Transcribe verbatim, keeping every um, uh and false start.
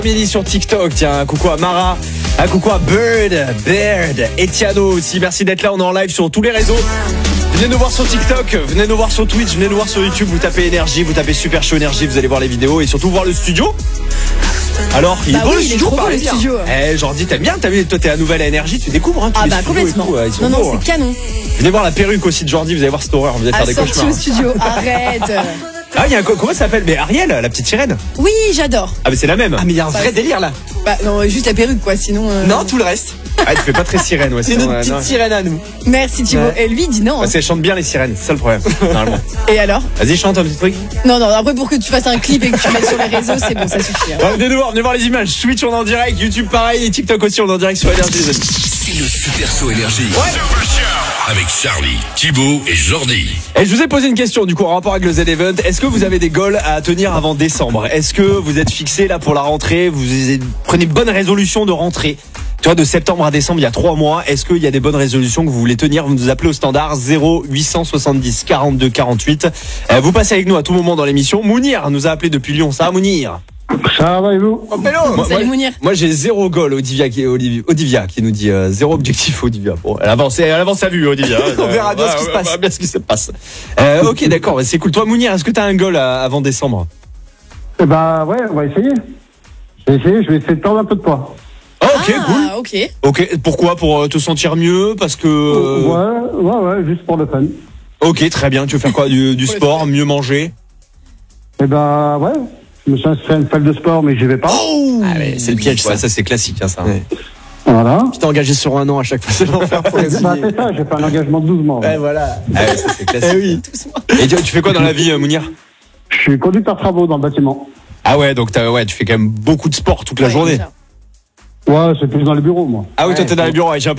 Midi sur TikTok, tiens, un coucou à Mara, un coucou à Bird, Bird, Etiano aussi, merci d'être là, on est en live sur tous les réseaux. Venez nous voir sur TikTok, venez nous voir sur Twitch, venez nous voir sur YouTube, vous tapez Énergie, vous tapez Super Show Énergie, vous allez voir les vidéos et surtout voir le studio. Alors, il est bah beau oui, le il est studio, trop beau, parlez le bien. studio. Eh, Jordi, t'aimes bien, t'as vu, toi t'es à Nouvelle à Énergie, tu découvres, hein, tous Ah les bah studios et complètement. tout, ils sont Non, non, beaux, c'est hein. canon. Venez voir la perruque aussi de Jordi, vous allez voir cette horreur, vous allez faire des Assorti cauchemars. au studio, arrête. Ah, il y a un, co- comment ça s'appelle? Mais Ariel, la petite sirène. Oui, j'adore. Ah, mais c'est la même. Ah mais il y a un vrai Bah, délire là. Bah non, juste la perruque quoi, sinon. euh, Non, tout le reste. Ah, tu fais pas très sirène, ouais. C'est sinon, notre euh, petite non. sirène à nous. Merci Thibaut. Ouais. Et lui il dit non. hein. Parce qu'elles chantent bien les sirènes, c'est ça le problème, normalement. Et alors? Vas-y, chante un petit truc. Non, non, après pour que tu fasses un clip et que tu le mettes sur les réseaux, c'est bon, ça suffit. hein. Ouais, venez nous voir, venez voir les images. Twitch, on est en direct. YouTube, pareil. Et TikTok aussi, on est en direct sur Énergie, les amis. C'est le Super Show Énergie. Avec Charlie, Thibaut et Jordi. Et je vous ai posé une question, du coup, en rapport avec le Z-Event. Est-ce que vous avez des goals à tenir avant décembre? Est-ce que vous êtes fixé là pour la rentrée? Vous prenez bonne résolution de rentrée? Tu vois, de septembre à décembre, il y a trois mois. Est-ce qu'il y a des bonnes résolutions que vous voulez tenir? Vous nous appelez au standard zéro huit cent soixante-dix quarante-deux quarante-huit. Euh, vous passez avec nous à tout moment dans l'émission. Mounir nous a appelé depuis Lyon. Ça va, Mounir? Ça va et vous? Oh, moi, Salut moi- Mounir. Moi j'ai zéro goal, Olivia qui, Olivier- Olivia qui nous dit euh, zéro objectif, Olivia. Bon, elle avance, elle avance à vue, Olivia. On verra bien ce qui se on passe. verra bien ce qui se passe. Euh, ok, d'accord, c'est cool. Toi, Mounir, est-ce que t'as un goal à- avant décembre? Eh bah ouais, on va essayer. Je vais essayer, je vais essayer de perdre un peu de poids. Oh, ok, ah, cool. ok. Ok, pourquoi? Pour euh, te sentir mieux? Parce que. euh, Ouais, ouais, ouais, juste pour le fun. Ok, très bien. Tu veux faire quoi? Du, du sport, mieux manger? Eh bah ouais, je me suis inscrit à une salle de sport, mais j'y vais pas. Oh Ah ouais, c'est le piège Ouais, ça. ça c'est classique, hein, ça. Ouais. Voilà. Tu t'es engagé sur un an à chaque fois, c'est l'enfer pour les Bah c'est ça, j'ai fait un engagement de douze mois. Ouais, voilà. Ah ouais, ça c'est classique. Eh oui. Et tu, tu fais quoi dans la vie, euh, Mounir? Je suis conducteur travaux dans le bâtiment. Ah ouais, donc t'as, ouais, tu fais quand même beaucoup de sport toute la Ouais, journée. déjà. Ouais, c'est plus dans les bureaux, moi. Ah oui, toi Ouais. t'es dans les bureaux, ouais, j'ai un peu